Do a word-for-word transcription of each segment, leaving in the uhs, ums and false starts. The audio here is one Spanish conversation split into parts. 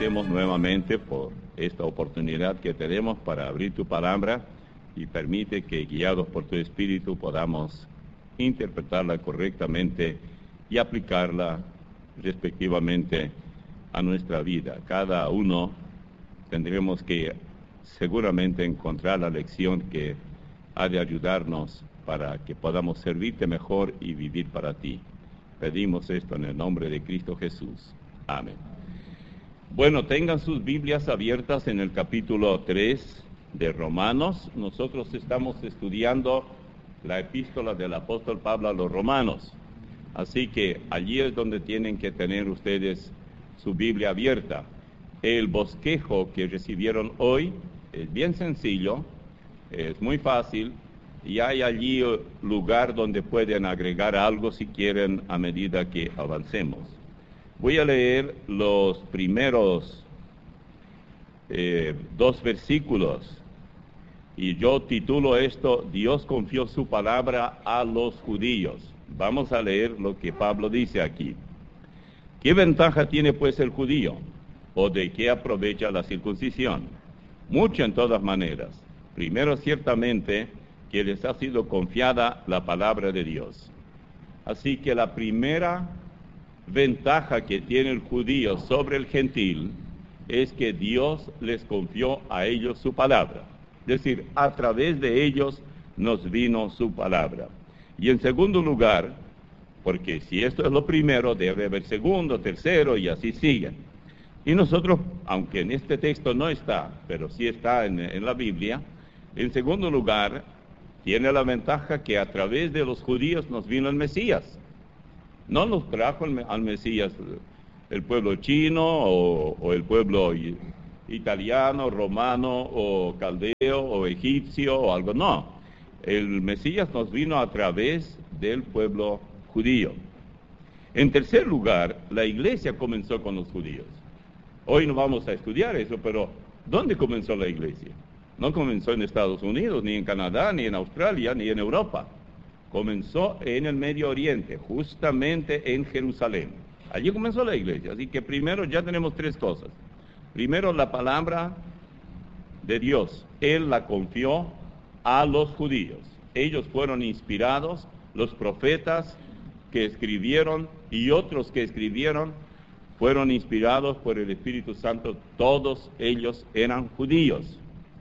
agradecemos nuevamente por esta oportunidad que tenemos para abrir tu palabra y permite que, guiados por tu Espíritu, podamos interpretarla correctamente y aplicarla respectivamente a nuestra vida. Cada uno tendremos que seguramente encontrar la lección que ha de ayudarnos para que podamos servirte mejor y vivir para ti. Pedimos esto en el nombre de Cristo Jesús. Amén. Bueno, tengan sus Biblias abiertas en el capítulo tres de Romanos. Nosotros estamos estudiando la epístola del apóstol Pablo a los Romanos. Así que allí es donde tienen que tener ustedes su Biblia abierta. El bosquejo que recibieron hoy es bien sencillo, es muy fácil, y hay allí lugar donde pueden agregar algo si quieren a medida que avancemos. Voy a leer los primeros eh, dos versículos, y yo titulo esto, Dios confió su palabra a los judíos. Vamos a leer lo que Pablo dice aquí. ¿Qué ventaja tiene pues el judío? ¿O de qué aprovecha la circuncisión? Mucho en todas maneras. Primero, ciertamente, que les ha sido confiada la palabra de Dios. Así que la primera ventaja que tiene el judío sobre el gentil es que Dios les confió a ellos su palabra. Es decir, a través de ellos nos vino su palabra. Y en segundo lugar, porque si esto es lo primero, debe haber segundo, tercero, y así sigue. Y nosotros, aunque en este texto no está, pero sí está en, en la Biblia, en segundo lugar, tiene la ventaja que a través de los judíos nos vino el Mesías. No nos trajo el, al Mesías el pueblo chino o, o el pueblo italiano, romano o caldeo o egipcio o algo, no. El Mesías nos vino a través del pueblo judío. En tercer lugar, la iglesia comenzó con los judíos. Hoy no vamos a estudiar eso, pero ¿dónde comenzó la iglesia? No comenzó en Estados Unidos, ni en Canadá, ni en Australia, ni en Europa. Comenzó en el Medio Oriente, justamente en Jerusalén. Allí comenzó la iglesia. Así que primero ya tenemos tres cosas. Primero, la palabra de Dios. Él la confió a los judíos. Ellos fueron inspirados, los profetas que escribieron y otros que escribieron fueron inspirados por el Espíritu Santo. Todos ellos eran judíos.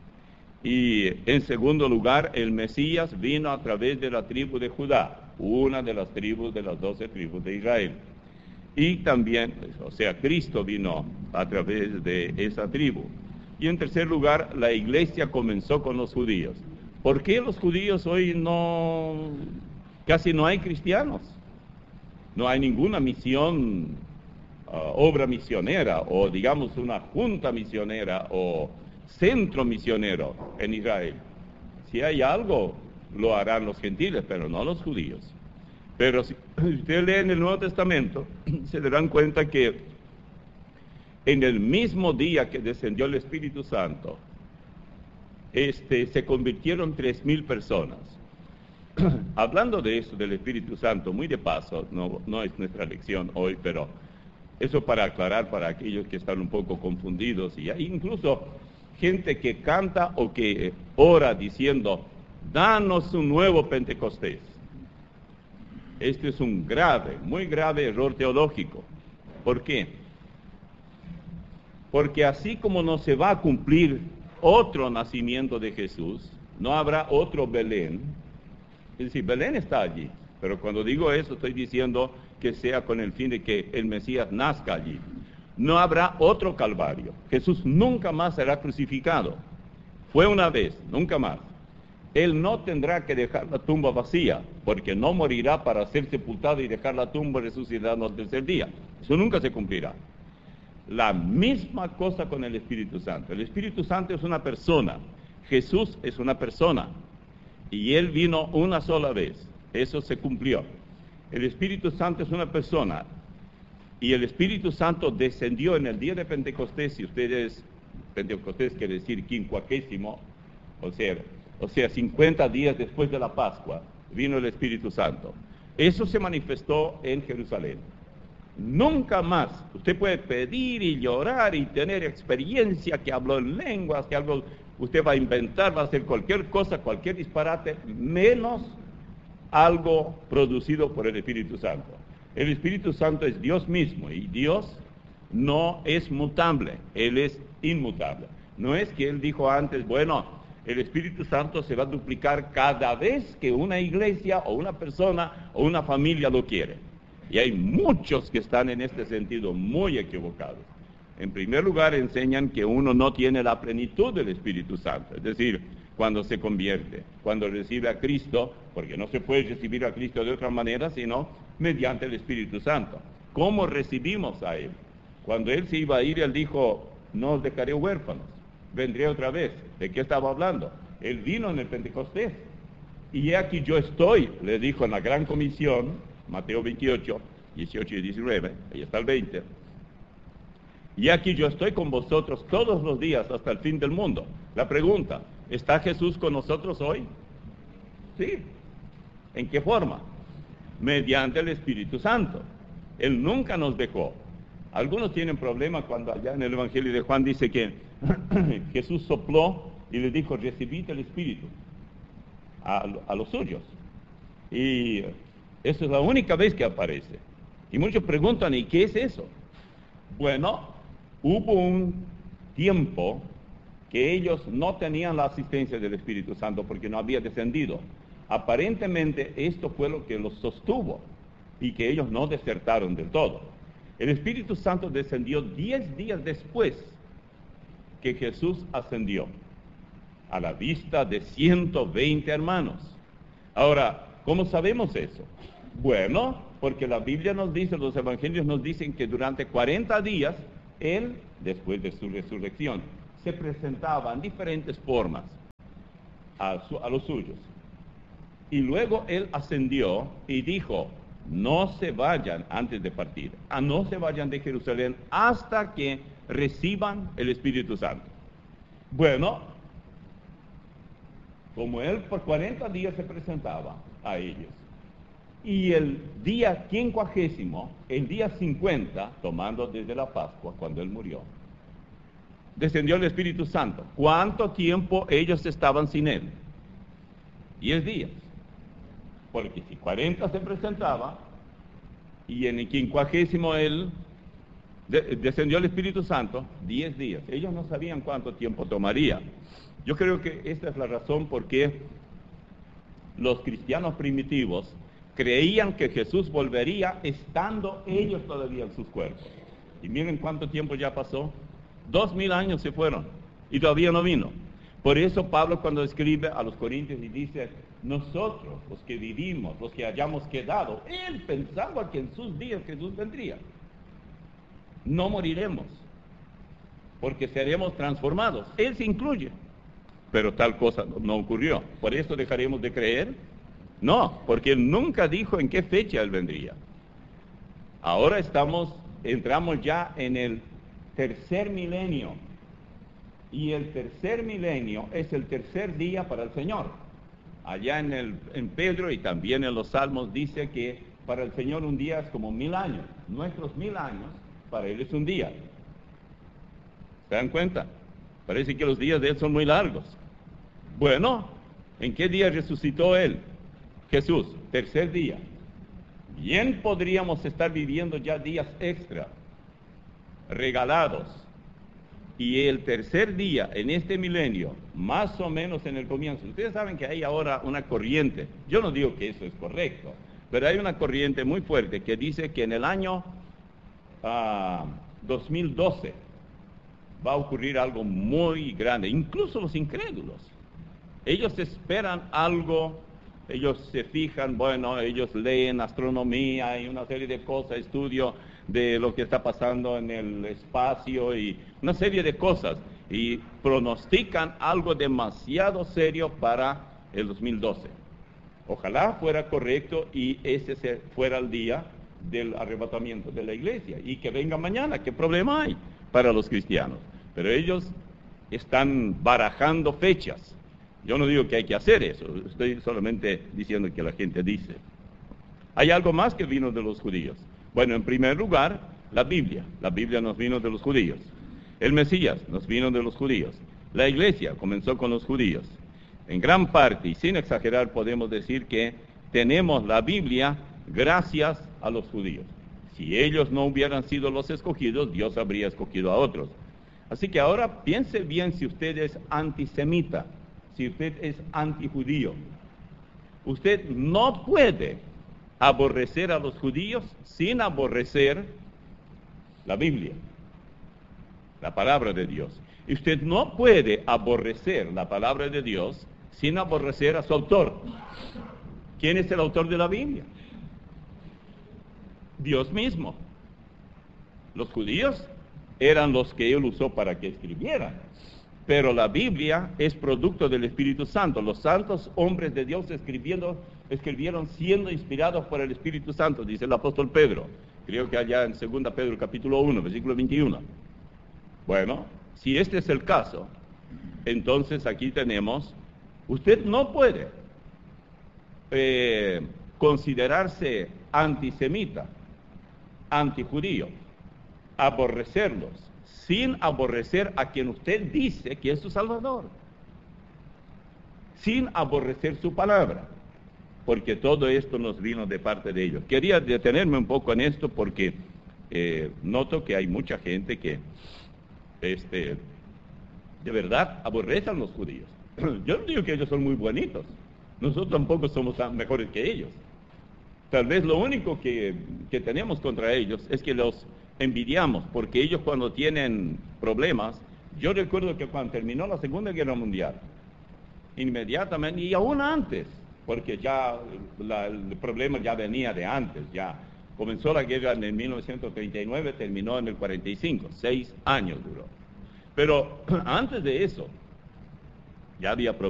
Y en segundo lugar, el Mesías vino a través de la tribu de Judá, una de las tribus de las doce tribus de Israel. Y también, o sea, Cristo vino a través de esa tribu. Y en tercer lugar, la iglesia comenzó con los judíos. ¿Por qué los judíos hoy no, casi no hay cristianos? No hay ninguna misión, uh, obra misionera, o digamos una junta misionera, o centro misionero en Israel. Si hay algo, lo harán los gentiles, pero no los judíos. Pero si usted lee en el Nuevo Testamento, se darán cuenta que en el mismo día que descendió el Espíritu Santo, este, se convirtieron tres mil personas. Hablando de eso, del Espíritu Santo, muy de paso, no, no es nuestra lección hoy, pero eso para aclarar para aquellos que están un poco confundidos, y hay incluso gente que canta o que ora diciendo, danos un nuevo Pentecostés. Este es un grave, muy grave error teológico. ¿Por qué? Porque así como no se va a cumplir otro nacimiento de Jesús, no habrá otro Belén. Es decir, Belén está allí, pero cuando digo eso estoy diciendo que sea con el fin de que el Mesías nazca allí. No habrá otro Calvario. Jesús nunca más será crucificado. Fue una vez, nunca más. Él no tendrá que dejar la tumba vacía, porque no morirá para ser sepultado y dejar la tumba resucitada al tercer día. Eso nunca se cumplirá. La misma cosa con el Espíritu Santo. El Espíritu Santo es una persona. Jesús es una persona. Y Él vino una sola vez. Eso se cumplió. El Espíritu Santo es una persona. Y el Espíritu Santo descendió en el día de Pentecostés. Si ustedes, Pentecostés quiere decir quincuagésimo, o sea, o sea, cincuenta días después de la Pascua, vino el Espíritu Santo. Eso se manifestó en Jerusalén. Nunca más. Usted puede pedir y llorar y tener experiencia que habló en lenguas, que algo usted va a inventar, va a hacer cualquier cosa, cualquier disparate, menos algo producido por el Espíritu Santo. El Espíritu Santo es Dios mismo y Dios no es mutable, Él es inmutable. No es que Él dijo antes, bueno, el Espíritu Santo se va a duplicar cada vez que una iglesia o una persona o una familia lo quiere. Y hay muchos que están en este sentido muy equivocados. En primer lugar, enseñan que uno no tiene la plenitud del Espíritu Santo, es decir, cuando se convierte, cuando recibe a Cristo, porque no se puede recibir a Cristo de otra manera, sino mediante el Espíritu Santo. ¿Cómo recibimos a Él? Cuando Él se iba a ir, Él dijo, no os dejaré huérfanos, vendré otra vez. ¿De qué estaba hablando? Él vino en el Pentecostés. Y he aquí yo estoy, le dijo en la gran comisión, Mateo veintiocho, dieciocho y diecinueve, ahí está el veinte. Y aquí yo estoy con vosotros todos los días hasta el fin del mundo. La pregunta, ¿está Jesús con nosotros hoy? Sí. ¿En qué forma? Mediante el Espíritu Santo. Él nunca nos dejó. Algunos tienen problemas cuando allá en el Evangelio de Juan dice que Jesús sopló y le dijo, recibid el Espíritu a, a los suyos. Y eso es la única vez que aparece. Y muchos preguntan, ¿y qué es eso? Bueno, hubo un tiempo que ellos no tenían la asistencia del Espíritu Santo porque no había descendido. Aparentemente esto fue lo que los sostuvo y que ellos no desertaron del todo. El Espíritu Santo descendió diez días después que Jesús ascendió, a la vista de ciento veinte hermanos. Ahora, ¿cómo sabemos eso? Bueno, porque la Biblia nos dice, los evangelios nos dicen que durante cuarenta días, Él, después de su resurrección, se presentaba en diferentes formas a, su, a los suyos. Y luego Él ascendió y dijo, no se vayan antes de partir, a no se vayan de Jerusalén hasta que reciban el Espíritu Santo. Bueno, como Él por cuarenta días se presentaba a ellos, y el día quincuagésimo, el día cincuenta, tomando desde la Pascua, cuando Él murió, descendió el Espíritu Santo. ¿Cuánto tiempo ellos estaban sin Él? Diez días. Porque si cuarenta se presentaba, y en el quincuagésimo Él de, descendió el Espíritu Santo, diez días. Ellos no sabían cuánto tiempo tomaría. Yo creo que esta es la razón por qué los cristianos primitivos creían que Jesús volvería estando ellos todavía en sus cuerpos. Y miren cuánto tiempo ya pasó. Dos mil años se fueron y todavía no vino. Por eso Pablo cuando escribe a los Corintios y dice, nosotros, los que vivimos, los que hayamos quedado, él pensaba que en sus días Jesús vendría. No moriremos, porque seremos transformados. Él se incluye. Pero tal cosa no ocurrió. ¿Por eso dejaremos de creer? No, porque Él nunca dijo en qué fecha Él vendría. Ahora estamos, entramos ya en el tercer milenio. Y el tercer milenio es el tercer día para el Señor. Allá en, el, en Pedro y también en los Salmos dice que para el Señor un día es como mil años. Nuestros mil años, para Él es un día. ¿Se dan cuenta? Parece que los días de Él son muy largos. Bueno, ¿en qué día resucitó Él? Jesús, tercer día. Bien podríamos estar viviendo ya días extra, regalados. Y el tercer día, en este milenio, más o menos en el comienzo, ustedes saben que hay ahora una corriente, yo no digo que eso es correcto, pero hay una corriente muy fuerte que dice que en el año uh, dos mil doce va a ocurrir algo muy grande, incluso los incrédulos. Ellos esperan algo, ellos se fijan, bueno, ellos leen astronomía y una serie de cosas, estudio de lo que está pasando en el espacio y una serie de cosas, y pronostican algo demasiado serio para el dos mil doce. Ojalá fuera correcto y ese fuera el día del arrebatamiento de la iglesia, y que venga mañana, ¿qué problema hay para los cristianos? Pero ellos están barajando fechas. Yo no digo que hay que hacer eso, estoy solamente diciendo que la gente dice. Hay algo más que vino de los judíos. Bueno, en primer lugar, la Biblia. La Biblia nos vino de los judíos. El Mesías nos vino de los judíos. La iglesia comenzó con los judíos. En gran parte, y sin exagerar, podemos decir que tenemos la Biblia gracias a los judíos. Si ellos no hubieran sido los escogidos, Dios habría escogido a otros. Así que ahora piense bien si usted es antisemita, si usted es antijudío. Usted no puede aborrecer a los judíos sin aborrecer la Biblia, la palabra de Dios. Y usted no puede aborrecer la palabra de Dios sin aborrecer a su autor. ¿Quién es el autor de la Biblia? Dios mismo. Los judíos eran los que Él usó para que escribieran, pero la Biblia es producto del Espíritu Santo. Los santos hombres de Dios escribiendo, escribieron siendo inspirados por el Espíritu Santo, dice el apóstol Pedro. Creo que allá en segunda Pedro capítulo uno, versículo veintiuno. Bueno, si este es el caso, entonces aquí tenemos, usted no puede eh, considerarse antisemita, antijudío, aborrecerlos, sin aborrecer a quien usted dice que es su Salvador, sin aborrecer su palabra, porque todo esto nos vino de parte de ellos. Quería detenerme un poco en esto porque eh, noto que hay mucha gente que este, de verdad aborrecen a los judíos. Yo no digo que ellos son muy bonitos, nosotros tampoco somos tan mejores que ellos. Tal vez lo único que, que tenemos contra ellos es que los envidiamos, porque ellos cuando tienen problemas, yo recuerdo que cuando terminó la Segunda Guerra Mundial, inmediatamente, y aún antes, porque ya la, el problema ya venía de antes, ya comenzó la guerra en el mil novecientos treinta y nueve, terminó en el cuarenta y cinco, seis años duró. Pero antes de eso, ya había problemas.